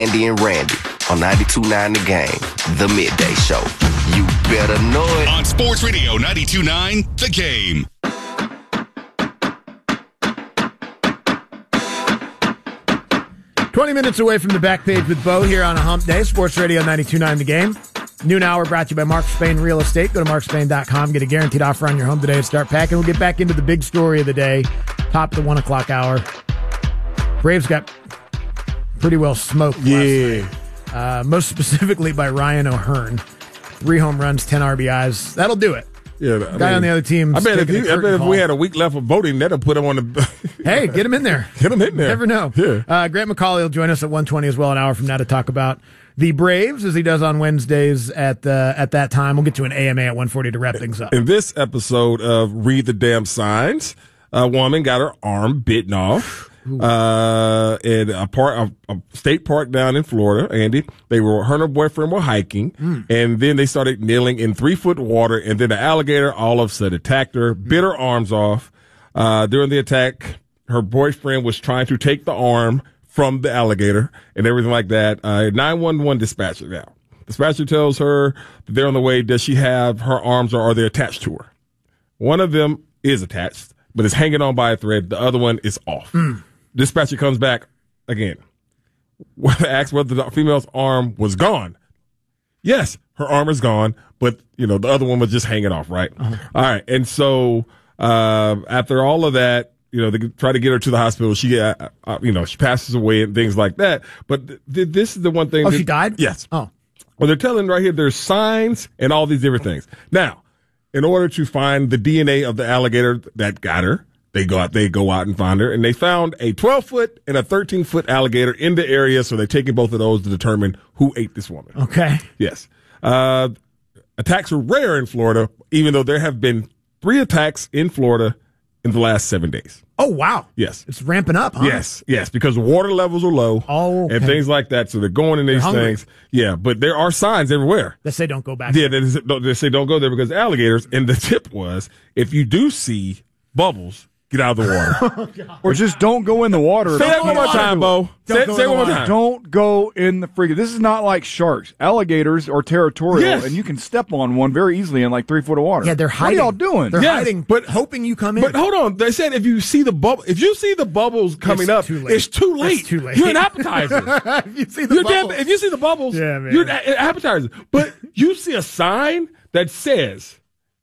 Andy and Randy on 92.9 The Game, The Midday Show. You better know it. On Sports Radio 92.9 The Game. "20 minutes away from the back page with Bo here on a hump day. Sports Radio 92.9 The Game. Noon hour brought to you by Mark Spain Real Estate. Go to markspain.com. Get a guaranteed offer on your home today and start packing. We'll get back into the big story of the day. Top of the 1 o'clock hour. Braves got pretty well smoked last night. Most specifically by Ryan O'Hearn. 3 home runs, 10 RBIs. That'll do it. Yeah, Guy on the other team. I bet if we had a week left of voting, that'll put him on the. Hey, get him in there. Get him in there. Never know. Yeah. Grant McCauley will join us at 1:20 as well, an hour from now, to talk about the Braves, as he does on Wednesdays at that time. We'll get to an AMA at 1:40 to wrap things up. In this episode of Read the Damn Signs, a woman got her arm bitten off. In a state park down in Florida, Andy. Her and her boyfriend were hiking, and then they started kneeling in 3-foot water, and then the alligator all of a sudden attacked her, bit her arms off. During the attack, her boyfriend was trying to take the arm from the alligator and everything like that. 911 dispatcher now. Dispatcher tells her that they're on the way. Does she have her arms, or are they attached to her? One of them is attached, but it's hanging on by a thread. The other one is off. Dispatcher comes back again. Asks whether the female's arm was gone. Yes, her arm is gone, but the other one was just hanging off, right? All right. And so after all of that, they try to get her to the hospital. She she passes away and things like that. But this is the one thing. Oh, she died? Yes. Oh. Well, they're telling right here there's signs and all these different things. Now, in order to find the DNA of the alligator that got her, They go out and find her, and they found a 12-foot and a 13-foot alligator in the area, so they're taking both of those to determine who ate this woman. Okay. Yes. Attacks are rare in Florida, even though there have been 3 attacks in Florida in the last 7 days. Oh, wow. Yes. It's ramping up, huh? Yes, because water levels are low and things like that, so they're going in these things. Yeah, but there are signs everywhere. That say don't go back there. They say don't go there because alligators, and the tip was, if you do see bubbles, get out of the water. Or just don't go in the water. Say that one more time, Bo. Say it one more time. Don't go in the freaking. This is not like sharks. Alligators are territorial, and you can step on one very easily in like 3 foot of water. Yeah, they're hiding. What are y'all doing? They're hiding, but hoping you come in. But hold on. They said if you see the bubbles coming up, it's too late. It's too late. You're an appetizer. If you see the bubbles. If you see the bubbles, yeah, man. you're an appetizer. But you see a sign that says,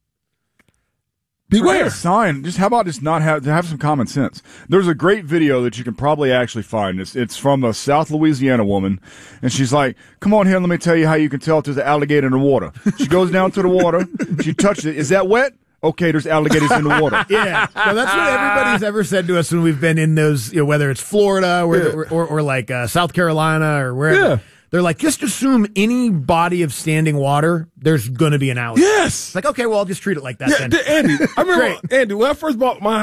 beware. A sign. How about just not have some common sense? There's a great video that you can probably actually find. It's from a South Louisiana woman, and she's like, "Come on here, let me tell you how you can tell if there's an alligator in the water." She goes down to the water. She touches it. Is that wet? Okay, there's alligators in the water. Yeah, well, that's what everybody's ever said to us when we've been in those, whether it's Florida or like South Carolina or wherever. Yeah. They're like, just assume any body of standing water, there's going to be an alligator. Yes. It's like, okay, well, I'll just treat it like that then. Andy, I remember, Andy, when I first bought my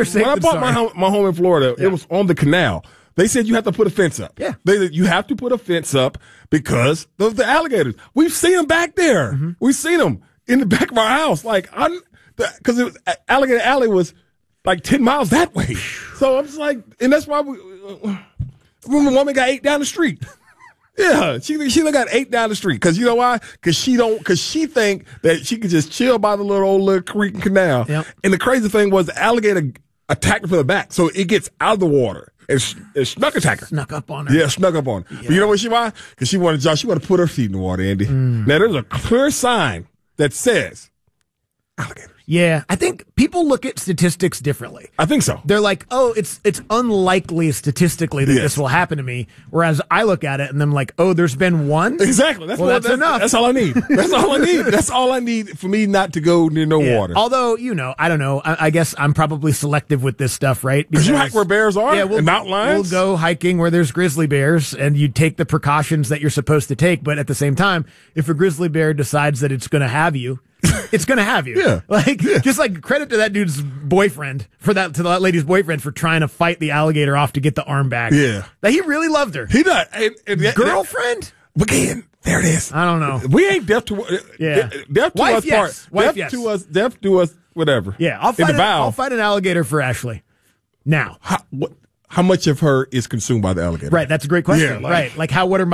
home in Florida, it was on the canal. They said you have to put a fence up. Yeah. You have to put a fence up because of the alligators. We've seen them back there. Mm-hmm. We've seen them in the back of our house. Because Alligator Alley was like 10 miles that way. So I'm just like, and that's why the woman got 8 down the street. Yeah, she got 8 down the street. Cause you know why? Cause she think that she could just chill by the little creek and canal. Yep. And the crazy thing was the alligator attacked her from the back. So it gets out of the water. It snuck attack her. Snuck up on her. Yeah, snuck up on her. Yeah. But you know what why? Cause she wanted to put her feet in the water, Andy. Now there's a clear sign that says alligators. Yeah, I think people look at statistics differently. I think so. They're like, oh, it's unlikely statistically that this will happen to me. Whereas I look at it and I'm like, oh, there's been one? Exactly. That's enough. That's all I need. That's all I need. That's all I need for me not to go near no water. Although, I don't know. I guess I'm probably selective with this stuff, right? Because you hike where bears are and not lions? We'll go hiking where there's grizzly bears and you take the precautions that you're supposed to take. But at the same time, if a grizzly bear decides that it's going to have you, it's going to have you. Yeah. Just like credit to that dude's boyfriend to that lady's boyfriend for trying to fight the alligator off to get the arm back. Yeah. That he really loved her. He does. Girlfriend? Again, there it is. I don't know. We ain't deaf to deaf to Wife, us yes. part. Wife, deaf yes. to us, deaf to us, whatever. Yeah, I'll fight an alligator for Ashley. Now. how much of her is consumed by the alligator? Right, that's a great question. Yeah, Right, like how what are